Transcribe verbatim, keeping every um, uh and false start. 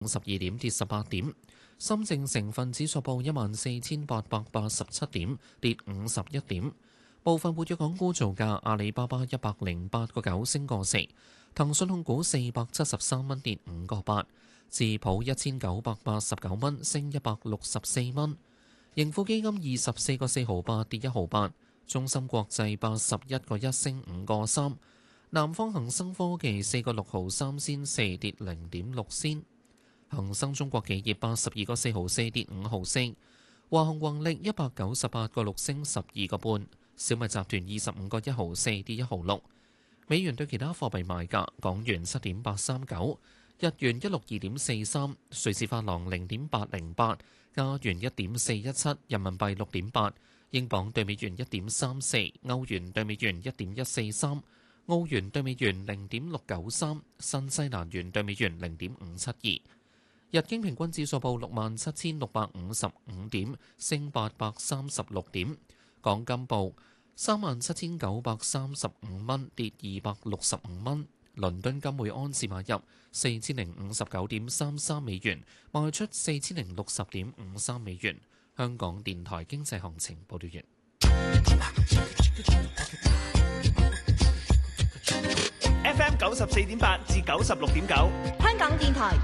五十二點，跌十八點。深證成分指數報一萬四千八百八十七點，跌五十一點。部分活躍港股造價，阿里巴巴一百零八個九升個四，騰訊控股四百七十三蚊跌五個八，智普一千九百八十九蚊升一百六十四蚊，盈富基金二十四個四毫八跌一毫八，中芯國際八十一個一升五個三，南方恒生科技四個六毫三仙四跌零點六仙，恒生中國企業八十二個四毫四跌五毫四，華虹宏力一百九十八個六升十二個半。小米集團二十五個一毫四跌一毫六，美元對其他貨幣賣價：港元七點八三九，日元一六二點四三，瑞士法郎零點八零八，加元一點四一七，人民幣六點八，英鎊對美元一點三四，歐元對美元一點一四三，澳元對美元零點六九三，新西蘭元對美元零點五七二。日經平均指數報六萬七千六百五十五點，升八百三十六點。港金報三萬七千九百三十五蚊，跌二百六十五蚊。倫敦金每安士買入四千零五十九點三三美元，賣出四千零六十點五三美元。香港電台經濟行情報道完。 F M 九十四點八至九十六點九， 香港電台